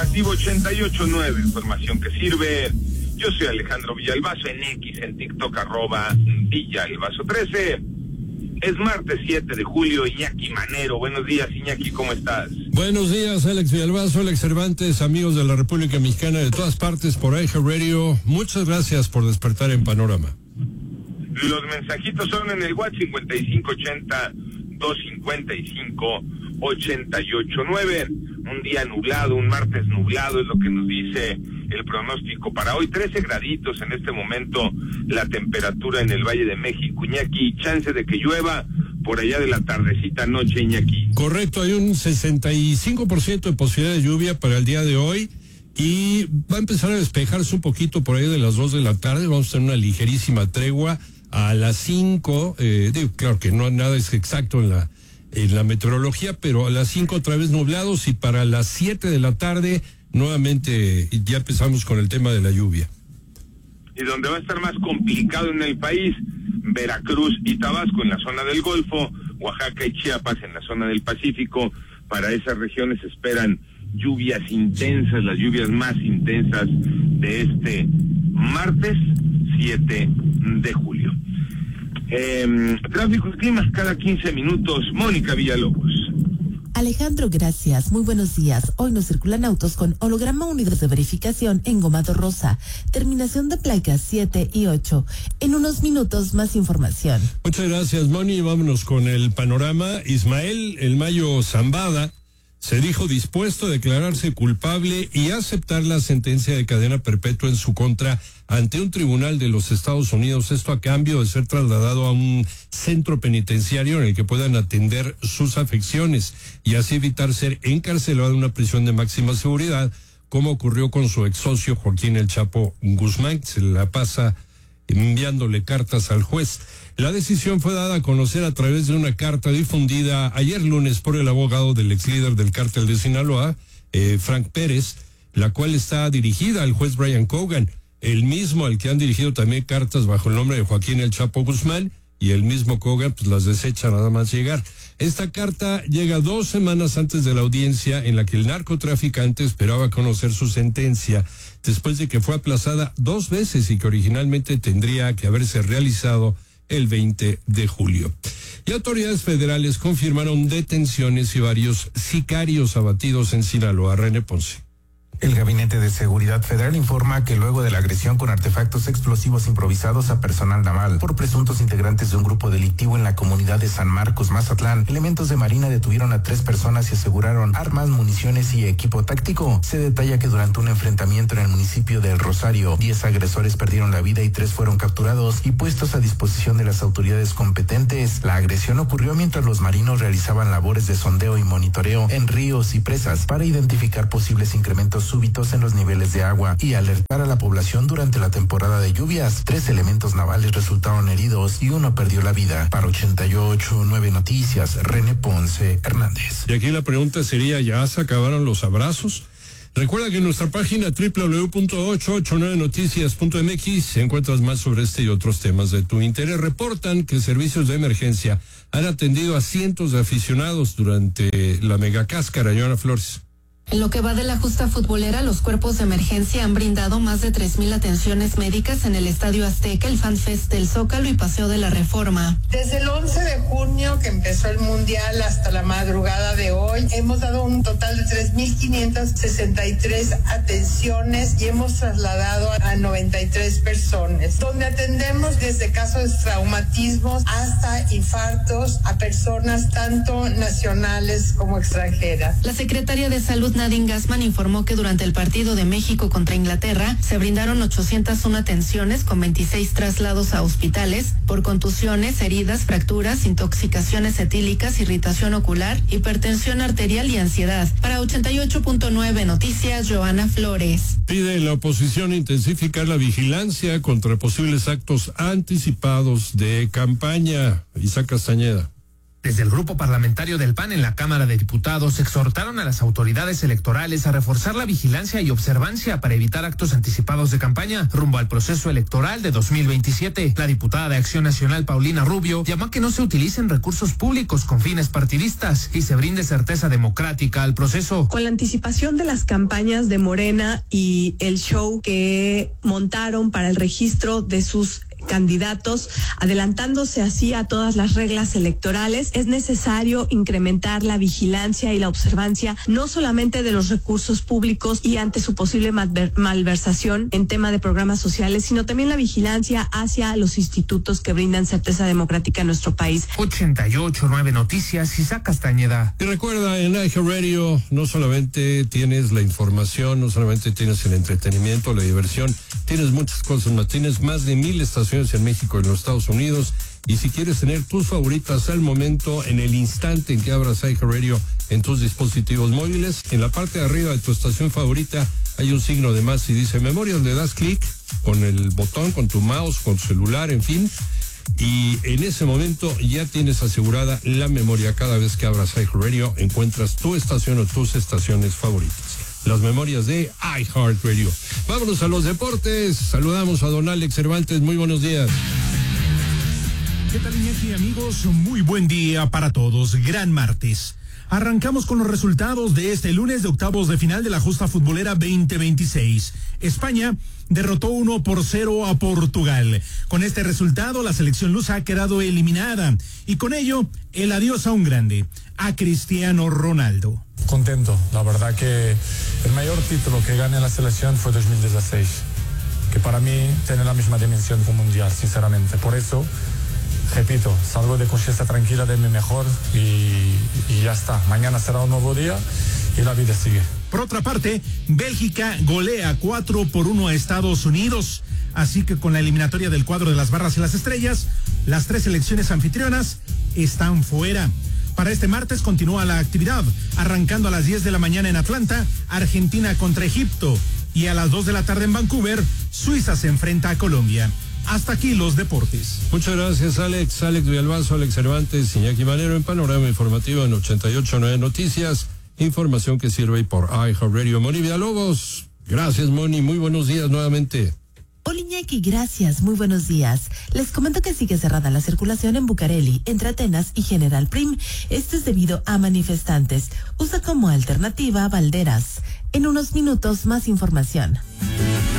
informativo 88.9, información que sirve. Yo soy Alejandro Villalbazo, en X, en TikTok, @Villalbazo13. Es martes 7 de julio, Iñaki Manero. Buenos días, Iñaki, ¿cómo estás? Buenos días, Alex Villalbazo, Alex Cervantes, amigos de la República Mexicana de todas partes por iHeartRadio. Muchas gracias por despertar en Panorama. Los mensajitos son en el WhatsApp 5580-255-889. Un día nublado, un martes nublado es lo que nos dice el pronóstico para hoy. 13 graditos en este momento la temperatura en el Valle de México, Iñaki. Chance de que llueva por allá de la tardecita noche, Iñaki. Correcto, hay un 65% de posibilidad de lluvia para el día de hoy y va a empezar a despejarse un poquito por ahí de las 2 de la tarde. Vamos a tener una ligerísima tregua a las 5. Claro que no nada es exacto en la meteorología, pero a las 5 otra vez nublados y para las 7 de la tarde nuevamente ya empezamos con el tema de la lluvia. Y donde va a estar más complicado en el país, Veracruz y Tabasco en la zona del Golfo, Oaxaca y Chiapas en la zona del Pacífico. Para esas regiones se esperan lluvias intensas, las lluvias más intensas de este martes 7 de julio. Tráfico y clima cada 15 minutos. Mónica Villalobos. Alejandro, gracias. Muy buenos días. Hoy nos circulan autos con holograma unidos de verificación en Gomado Rosa. Terminación de placas 7 y 8. En unos minutos más información. Muchas gracias, Moni. Vámonos con el panorama. Ismael El Mayo Zambada se dijo dispuesto a declararse culpable y aceptar la sentencia de cadena perpetua en su contra ante un tribunal de los Estados Unidos, esto a cambio de ser trasladado a un centro penitenciario en el que puedan atender sus afecciones y así evitar ser encarcelado en una prisión de máxima seguridad, como ocurrió con su ex socio Joaquín El Chapo Guzmán, que se la pasa enviándole cartas al juez. La decisión fue dada a conocer a través de una carta difundida ayer lunes por el abogado del ex líder del cártel de Sinaloa, Frank Pérez, la cual está dirigida al juez Brian Cogan, el mismo al que han dirigido también cartas bajo el nombre de Joaquín El Chapo Guzmán, y el mismo Cogan pues las desecha nada más llegar. Esta carta llega 2 semanas antes de la audiencia en la que el narcotraficante esperaba conocer su sentencia, después de que fue aplazada 2 veces y que originalmente tendría que haberse realizado el 20 de julio. Y autoridades federales confirmaron detenciones y varios sicarios abatidos en Sinaloa. René Ponce. El Gabinete de Seguridad Federal informa que luego de la agresión con artefactos explosivos improvisados a personal naval por presuntos integrantes de un grupo delictivo en la comunidad de San Marcos, Mazatlán, elementos de Marina detuvieron a 3 personas y aseguraron armas, municiones y equipo táctico. Se detalla que durante un enfrentamiento en el municipio de El Rosario, 10 agresores perdieron la vida y 3 fueron capturados y puestos a disposición de las autoridades competentes. La agresión ocurrió mientras los marinos realizaban labores de sondeo y monitoreo en ríos y presas para identificar posibles incrementos súbitos en los niveles de agua y alertar a la población durante la temporada de lluvias. 3 elementos navales resultaron heridos y 1 perdió la vida. Para 88.9 Noticias, René Ponce Hernández. Y aquí la pregunta sería, ¿ya se acabaron los abrazos? Recuerda que en nuestra página www.889noticias.mx encuentras más sobre este y otros temas de tu interés. Reportan que servicios de emergencia han atendido a cientos de aficionados durante la megacáscara. Joana Flores. En lo que va de la justa futbolera, los cuerpos de emergencia han brindado más de 3,000 atenciones médicas en el Estadio Azteca, el FanFest del Zócalo y Paseo de la Reforma. Desde el 11 de junio que empezó el Mundial hasta la madrugada de hoy, hemos dado un total de 3,563 atenciones y hemos trasladado a 93 personas, donde atendemos desde casos de traumatismos hasta infartos a personas tanto nacionales como extranjeras. La secretaria de Salud, Nadine Gassman, informó que durante el partido de México contra Inglaterra se brindaron 801 atenciones con 26 traslados a hospitales por contusiones, heridas, fracturas, intoxicaciones etílicas, irritación ocular, hipertensión arterial y ansiedad. Para 88.9 Noticias, Joana Flores. Pide la oposición intensificar la vigilancia contra posibles actos anticipados de campaña. Isaac Castañeda. Desde el grupo parlamentario del PAN en la Cámara de Diputados exhortaron a las autoridades electorales a reforzar la vigilancia y observancia para evitar actos anticipados de campaña rumbo al proceso electoral de 2027. La diputada de Acción Nacional, Paulina Rubio, llamó a que no se utilicen recursos públicos con fines partidistas y se brinde certeza democrática al proceso. Con la anticipación de las campañas de Morena y el show que montaron para el registro de sus candidatos, adelantándose así a todas las reglas electorales, es necesario incrementar la vigilancia y la observancia no solamente de los recursos públicos y ante su posible malversación en tema de programas sociales, sino también la vigilancia hacia los institutos que brindan certeza democrática en nuestro país. 88.9 Noticias, Isaac Castañeda. Y recuerda, en iHeartRadio no solamente tienes la información, no solamente tienes el entretenimiento, la diversión, tienes muchas cosas más, tienes más de 1,000 estaciones en México y en los Estados Unidos, y si quieres tener tus favoritas al momento, en el instante en que abras iHeartRadio en tus dispositivos móviles, en la parte de arriba de tu estación favorita hay un signo de más y dice Memorias, le das clic con el botón, con tu mouse, con tu celular, en fin, y en ese momento ya tienes asegurada la memoria. Cada vez que abras iHeartRadio encuentras tu estación o tus estaciones favoritas. Las memorias de iHeartRadio. Vámonos a los deportes. Saludamos a don Alex Cervantes. Muy buenos días. ¿Qué tal, Iñaki, amigos? Muy buen día para todos. Gran martes. Arrancamos con los resultados de este lunes de octavos de final de la justa futbolera 2026. España derrotó 1-0 a Portugal. Con este resultado, la selección lusa ha quedado eliminada y con ello, el adiós a un grande, a Cristiano Ronaldo. Contento, la verdad que el mayor título que gané en la selección fue 2016, que para mí tiene la misma dimensión que un mundial, sinceramente. Por eso, repito, salgo de conciencia tranquila de mi mejor y ya está. Mañana será un nuevo día y la vida sigue. Por otra parte, Bélgica golea 4-1 a Estados Unidos. Así que con la eliminatoria del cuadro de las barras y las estrellas, las tres selecciones anfitrionas están fuera. Para este martes continúa la actividad, arrancando a las 10 de la mañana en Atlanta, Argentina contra Egipto, y a las 2 de la tarde en Vancouver, Suiza se enfrenta a Colombia. Hasta aquí los deportes. Muchas gracias, Alex. Alex Villalbazo, Alex Cervantes, Iñaki Manero en Panorama Informativo en 88.9 Noticias. Información que sirve por iHeartRadio. Moni Villalobos. Gracias, Moni. Muy buenos días nuevamente. Hola, Iñaki, gracias, muy buenos días. Les comento que sigue cerrada la circulación en Bucareli, entre Atenas y General Prim. Esto es debido a manifestantes. Usa como alternativa Valderas. En unos minutos más información.